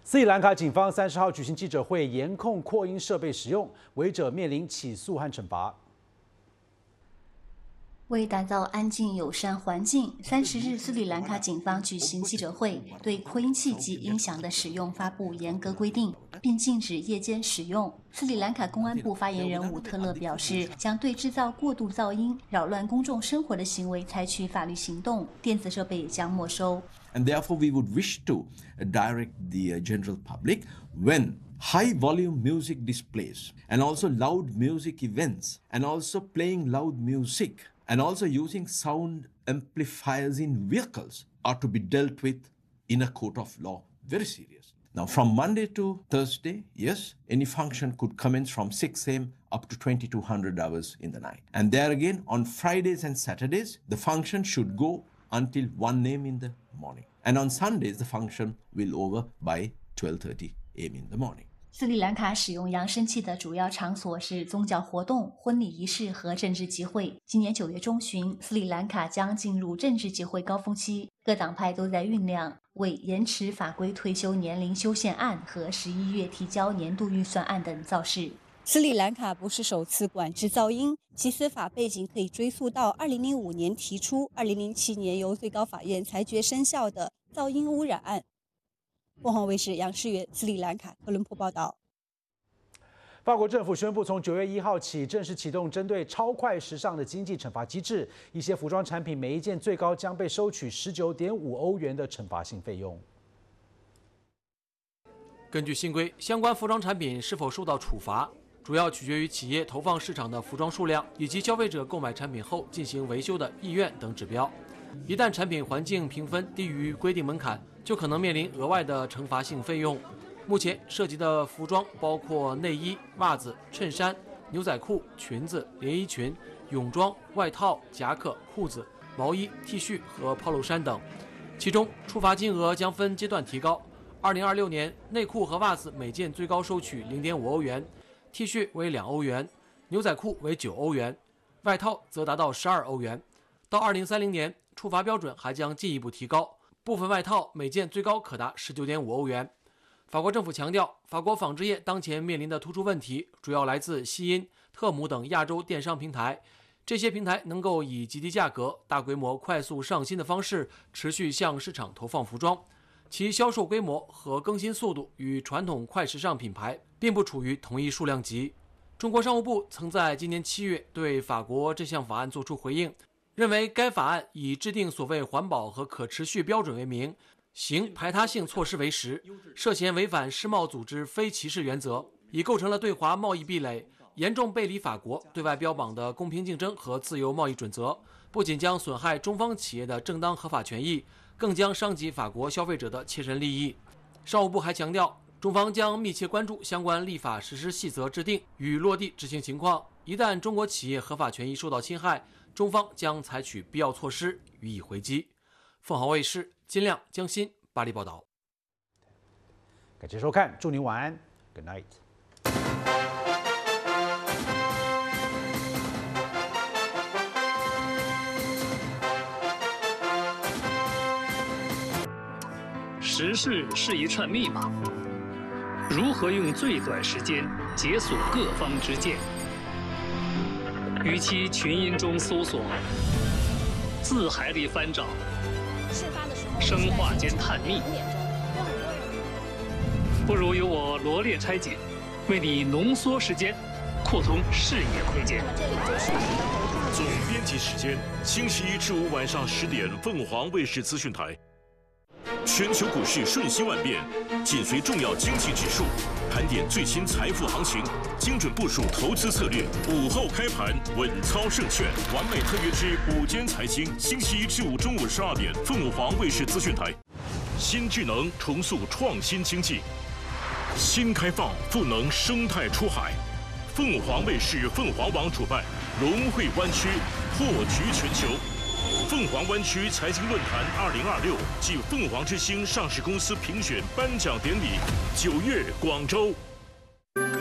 斯里兰卡警方30号举行记者会，严控扩音设备使用，违者面临起诉和惩罚。 为打造安静友善环境，30日斯里兰卡警方举行记者会，对扩音器及音响的使用发布严格规定，并禁止夜间使用。斯里兰卡公安部发言人伍特勒表示，将对制造过度噪音、扰乱公众生活的行为采取法律行动，电子设备也将没收。 And therefore, we would wish to direct the general public when high volume music displays and also loud music events and also playing loud music and also using sound amplifiers in vehicles are to be dealt with in a court of law. Very serious. Now, from Monday to Thursday, yes, any function could commence from 6 a.m. up to 2200 hours in the night. And there again, on Fridays and Saturdays, the function should go until 1 a.m. in the morning. And on Sundays, the function will over by 12:30 a.m. in the morning. 斯里兰卡使用扬声器的主要场所是宗教活动、婚礼仪式和政治集会。今年9月中旬，斯里兰卡将进入政治集会高峰期，各党派都在酝酿为延迟法规退休年龄修宪案和11月提交年度预算案等造势。 斯里兰卡不是首次管制噪音，其司法背景可以追溯到2005年提出、2007年由最高法院裁决生效的噪音污染案。凤凰卫视杨世元斯里兰卡科伦坡报道。 法国政府宣布，从9月1号起正式启动针对超快时尚的经济惩罚机制，一些服装产品每一件最高将被收取19.5欧元的惩罚性费用。 根据新规，相关服装产品是否受到处罚，主要取决于企业投放市场的服装数量以及消费者购买产品后进行维修的意愿等指标。一旦产品环境评分低于规定门槛，就可能面临额外的惩罚性费用。目前涉及的服装包括内衣、袜子、衬衫、牛仔裤、裙子、连衣裙、泳装、外套、夹克、裤子、毛衣、T 恤和 polo 衫等。其中，处罚金额将分阶段提高。2026年，内裤和袜子每件最高收取0.5欧元 ，T 恤为2欧元，牛仔裤为9欧元，外套则达到12欧元。到2030年，处罚标准还将进一步提高，部分外套每件最高可达19.5欧元。法国政府强调，法国纺织业当前面临的突出问题主要来自西因、特姆等亚洲电商平台。这些平台能够以极低价格、大规模、快速上新的方式持续向市场投放服装，其销售规模和更新速度与传统快时尚品牌并不处于同一数量级。中国商务部曾在今年7月对法国这项法案作出回应，认为该法案以制定所谓环保和可持续标准为名，行排他性措施为实，涉嫌违反世贸组织非歧视原则，已构成了对华贸易壁垒，严重背离法国对外标榜的公平竞争和自由贸易准则，不仅将损害中方企业的正当合法权益，更将伤及法国消费者的切身利益。商务部还强调，中方将密切关注相关立法实施细则制定与落地执行情况，一旦中国企业合法权益受到侵害，中方将采取必要措施予以回击。凤凰卫视金亮、江欣巴黎报道。 感谢收看，祝您晚安 ，Good night。 时事是一串密码，如何用最短时间解锁各方之见？与其群音中搜索，字海里翻找，生化间探秘，不如由我罗列拆解，为你浓缩时间，扩通视野空间。 总编辑时间：星期1至5晚上10点，凤凰卫视资讯台。全球股市瞬息万变，紧随重要经济指数，盘点最新财富行情，精准部署投资策略。午后开盘，稳操胜券，完美特约之午间财经，星期1至5中午12点，凤凰卫视资讯台。新智能重塑创新经济，新开放赋能生态出海。凤凰卫视凤凰网主办，融汇湾区，破局全球。凤凰湾区财经论坛2026暨凤凰之星上市公司评选颁奖典礼，9月广州。